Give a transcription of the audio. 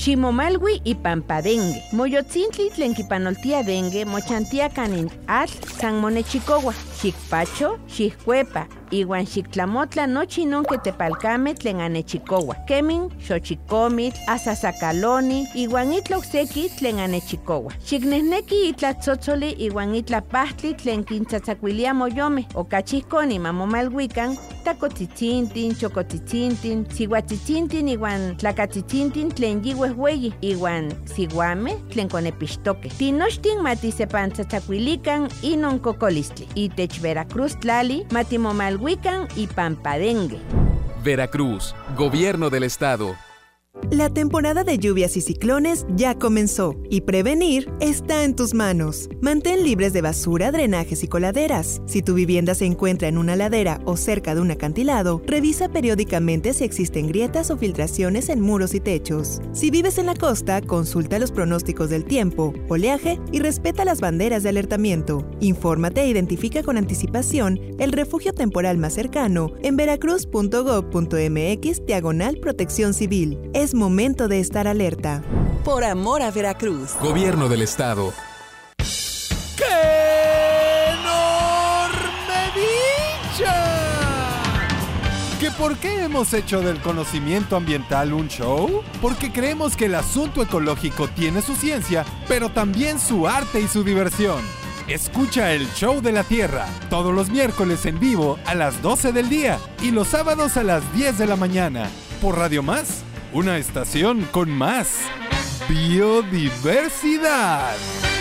Ximomalwi y Pampadengue. Moyotzintli tlen kipanoltia dengue mochantia canin atl san monechicowa. Xicpacho, xiccuepa, iwan xictlamotla nochi non que tepalcame tlen anechicowa. Kemin, xochicomitl, asasacaloni, iwan itla ocseki tlen anechicowa. Xicnehneki itla tzotzoli iwan itla pahtli tlen kintzatzacuilia moyome. Okachihkoni mamomalhuican, tacotzitzintin, chocotzitzintin, sihuatzitzintin iwan tlacatzitzintin tlen yihuehueyi, iwan sihuame tlen conepixtoque. Tinochtin matisepantzatzacuilican inon cocolistli. Itech Veracruz tlali matimomalhuican y Pampadengue. Veracruz, Gobierno del Estado. La temporada de lluvias y ciclones ya comenzó y prevenir está en tus manos. Mantén libres de basura, drenajes y coladeras. Si tu vivienda se encuentra en una ladera o cerca de un acantilado, revisa periódicamente si existen grietas o filtraciones en muros y techos. Si vives en la costa, consulta los pronósticos del tiempo, oleaje y respeta las banderas de alertamiento. Infórmate e identifica con anticipación el refugio temporal más cercano en veracruz.gov.mx/protección civil. Es momento de estar alerta. Por amor a Veracruz. Gobierno del Estado. ¡Qué enorme dicha! ¿Que por qué hemos hecho del conocimiento ambiental un show? Porque creemos que el asunto ecológico tiene su ciencia, pero también su arte y su diversión. Escucha el Show de la Tierra todos los miércoles en vivo a las 12 del día y los sábados a las 10 de la mañana por Radio Más. Una estación con más biodiversidad.